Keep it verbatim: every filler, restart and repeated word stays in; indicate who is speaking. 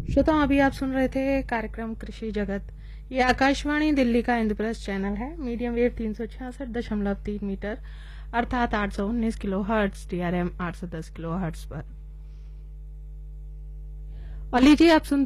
Speaker 1: श्रोताओं, अभी आप सुन रहे थे कार्यक्रम कृषि जगत। ये आकाशवाणी दिल्ली का इंद्रप्रस्थ चैनल है। मीडियम वेव तीन सौ छियासठ दशमलव तीन मीटर अर्थात आठ सौ उन्नीस किलो हर्ट्ज, टीआरएम आठ सौ दस किलो हर्ट्ज पर। और लीजिए आप सुन